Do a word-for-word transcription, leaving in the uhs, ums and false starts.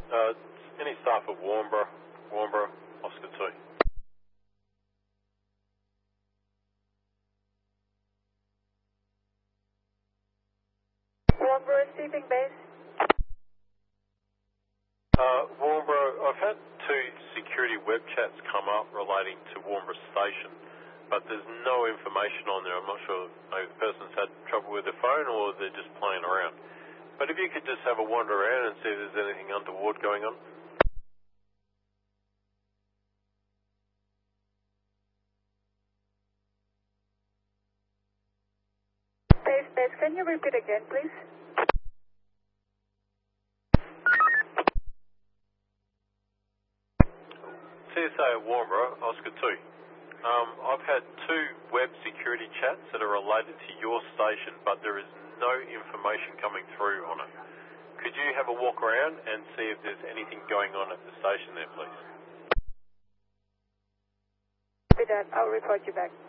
Uh, any staff at Warnbro, Warnbro, Oscar two. Warnbro receiving base. Uh, Warnbro, I've had two security web chats come up relating to Warnbro Station, but there's no information on there. I'm not sure if the person's had trouble with their phone or they're just playing around. But if you could just have a wander around and see if there's anything untoward going on. Base, base, can you repeat again, please? C S A at Warnbro, Oscar two. Um, I've had two web security chats that are related to your station, but there is no information coming through on it. Could you have a walk around and see if there's anything going on at the station there, please? With that, I'll report you back.